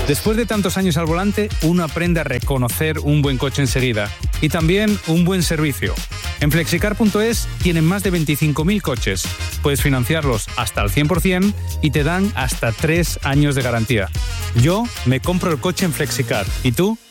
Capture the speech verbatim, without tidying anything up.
Después de tantos años al volante, uno aprende a reconocer un buen coche enseguida y también un buen servicio. En flexicar punto es tienen más de veinticinco mil coches. Puedes financiarlos hasta al cien por ciento y te dan hasta tres años de garantía. Yo me compro el coche en Flexicar. ¿Y tú?